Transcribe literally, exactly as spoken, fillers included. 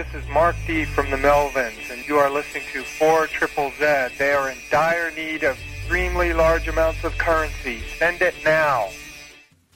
this is Mark D. from the Melvins, and you are listening to four Triple Z. They are in dire need of extremely large amounts of currency. Send it now.